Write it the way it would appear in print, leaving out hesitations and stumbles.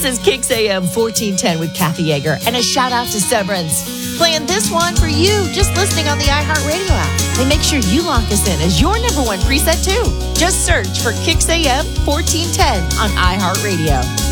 This is Kicks AM 1410 with Kathy Yeager, and a shout out to Severance. Playing this one for you, just listening on the iHeartRadio app. And make sure you lock us in as your number one preset too. Just search for Kicks AM 1410 on iHeartRadio.